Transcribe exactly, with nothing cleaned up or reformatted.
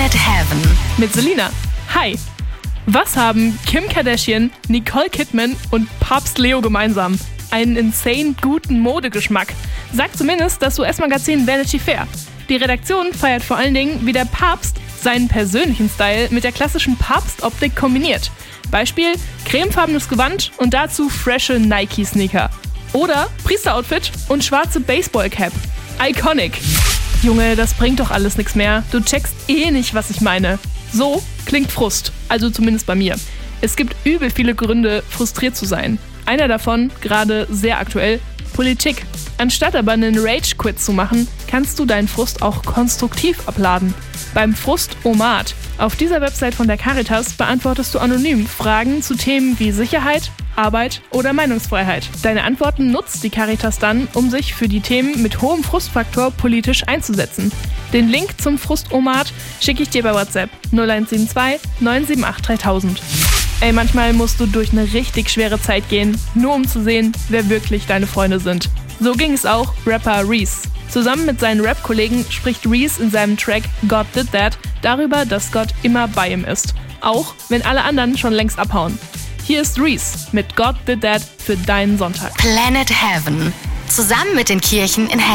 Planet Heaven mit Selina. Hi! Was haben Kim Kardashian, Nicole Kidman und Papst Leo gemeinsam? Einen insane guten Modegeschmack. Sagt zumindest das U S-Magazin Vanity Fair. Die Redaktion feiert vor allen Dingen, wie der Papst seinen persönlichen Style mit der klassischen Papstoptik kombiniert. Beispiel: cremefarbenes Gewand und dazu frische Nike-Sneaker. Oder Priesteroutfit und schwarze Baseballcap. Iconic. Junge, das bringt doch alles nichts mehr. Du checkst eh nicht, was ich meine. So klingt Frust, also zumindest bei mir. Es gibt übel viele Gründe, frustriert zu sein. Einer davon, gerade sehr aktuell, Politik. Anstatt aber einen Rage-Quit zu machen, kannst du deinen Frust auch konstruktiv abladen. Beim Frust-O-Mat. Auf dieser Website von der Caritas beantwortest du anonym Fragen zu Themen wie Sicherheit, Arbeit oder Meinungsfreiheit. Deine Antworten nutzt die Caritas dann, um sich für die Themen mit hohem Frustfaktor politisch einzusetzen. Den Link zum Frust-O-Mat schicke ich dir bei WhatsApp null eins sieben zwei neun sieben acht dreitausend. Ey, manchmal musst du durch eine richtig schwere Zeit gehen, nur um zu sehen, wer wirklich deine Freunde sind. So ging es auch Rapper Reese. Zusammen mit seinen Rap-Kollegen spricht Reese in seinem Track God Did That darüber, dass Gott immer bei ihm ist. Auch wenn alle anderen schon längst abhauen. Hier ist Reese mit God Did That für deinen Sonntag. Planet Heaven. Zusammen mit den Kirchen in Heaven.